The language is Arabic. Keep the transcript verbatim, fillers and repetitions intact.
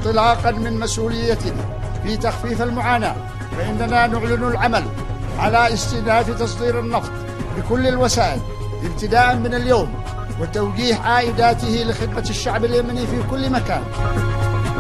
وانطلاقا من مسؤوليتنا في تخفيف المعاناة، فإننا نعلن العمل على استئناف تصدير النفط بكل الوسائل ابتداء من اليوم، وتوجيه عائداته لخدمة الشعب اليمني في كل مكان.